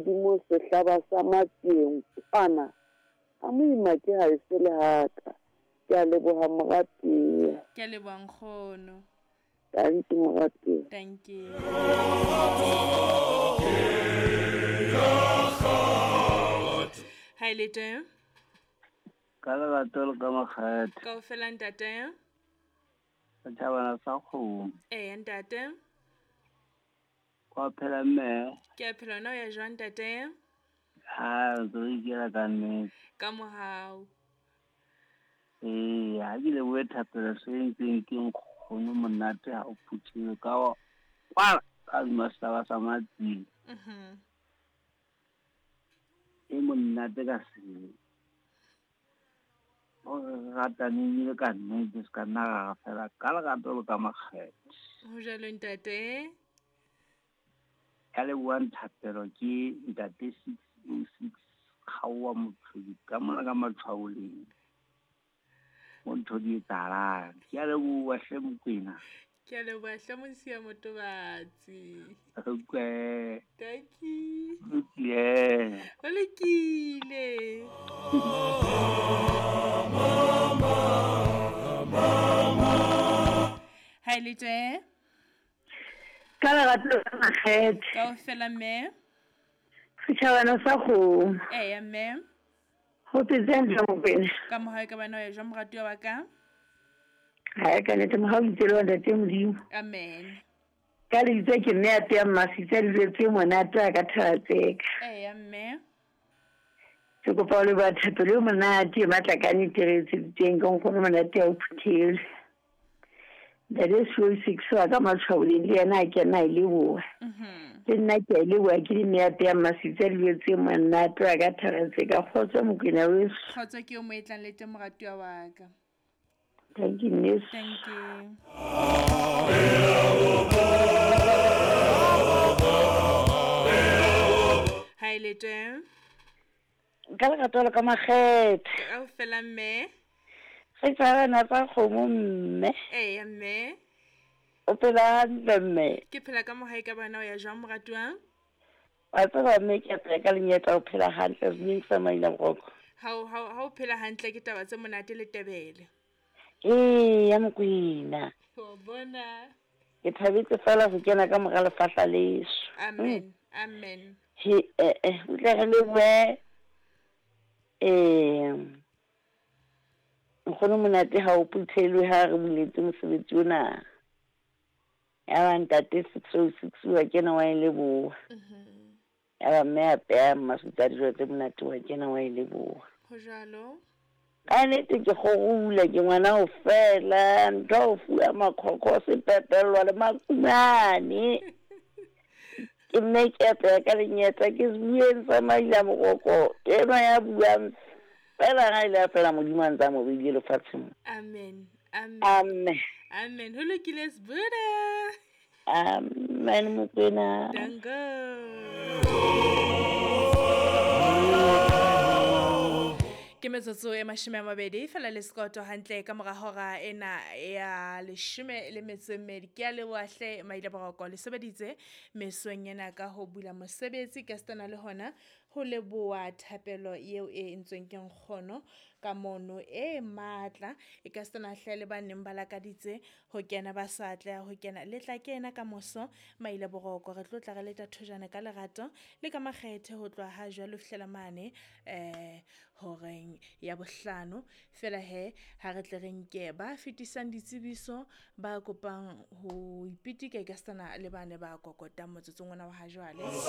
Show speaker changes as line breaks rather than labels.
Modimo sehlaba sa mateng ana a mo ima ke ha se le haka ke a leboga mogateng
Ke a leboha nkgono.
tanki mogateng
Thank you. Hi le teng.
ka lerato le ka makgethe
Kaofela ntate.
setšhabana sa kgomo
Ntate.
kwa phela mme
Ke a phela wena o ya jwang ntate?
ha ntse re ikela ka nnete
Ka mohau.
ha ke leboe thapelo se entseng ke nkgono monate ha o phuthile ka kwala ka mahlaba sa matsing e monate ka seo o rataneng ile ka nnete se ka nna gaga fela ka lerato le ka makgethe
Ho jalo ntate.
ya leboang thapelo ke ntate 606 kgaowa motlhodi ka mona ka matshwaoleng mo ntho di etsahalang ke a leboa hle Mokwena
Ke a leboha hle Monsia Motobatsi.
ukwe
Thank you.
yeah
Ho lekile. Hi le teng.
ka lerato le ka makgethe
Kaofela mme.
setšhabana sa kgomo
Mme.
go tsetsentle Mokwena
Ka mohau ka bana o ya jwang moratuwa wa ka?
ga ka nete mogao itsele wa ntate modimo
Amen.
ka lebitsa ke mme a teya masitsa a dilo tse monate a ka tharatseka
Mme.
ke kopa o leba thapelo yo monate matlakane teretseditseng ke nkgono monate a o phuthele ntate 606 wa ka matshwaoleng le yena a kena e leboa le nna ke a leboa ke di mme a teya masitsa a dilo tse monate a ka tharatseka kgotsa Mokwena weso
Kgotso ke o mo etlang le teng moratuwa wa ka.
thank you miss
Thank you. Hi le teng.
ka lerato le ka makgethe
Kaofela mme.
setšhabana sa kgomo mme
Mme.
o phela hantle mme
Ke phela ka mohau ka bana o ya jwang moratuwa?
wa tseba mme ke apea ka lenyetla o phela hantle senyeng sa maina boroko
Ha o phela hantle ke taba tse monate le tebele.
ya Mokwena
Wa bona.
ke thabetse fela go kena ka mora lefahla leso
Amen. Amen.
utlwa re leboe nkgono monate ha o phuthelwe ha re buletse mosebetsi ona ya ba ntate 606 wa kena wa e leboa ya ba mme a peya masutsa dijo tse monate wa kena wa e leboa
Ho jalo.
ka nnete ke kgorula ke ngwana o fela ntho o fua makhokho sepepelwa le makumane ke mme ke apea ka lenyetla ke bueng sa maila moroko enwa ya buang fela ga ile a fela modimo a ntse a mo beile lefatsheng
Amen. Amen.
amen
Amen. Ho lokile Sbuda.
amen Mokwena
Dango. Ke metsotso e 20 fela le sekoto hantle ka mora hora ena ya 12 ke a leboha hle maile boroko le sebeditse mesong ena ka ho bula mosebetsi ka stana le hona ho leboha thapelo eo e entsweng ke nkgono ka mono e matla e ka stana hle le baneng ba lakaditse ho kena ba satla ho kena le tla kena ka moso maile boroko re tlotla re leta thojana ka lerato le ka makgethe ho tloha ha jwa lo fihlela mane horeng ya bohlano fela he ha re tle re nke ba fetisang ditsebiso ba kopang ho ipitika ka stana le bane ba kokota motsotsong ona wa ha jwale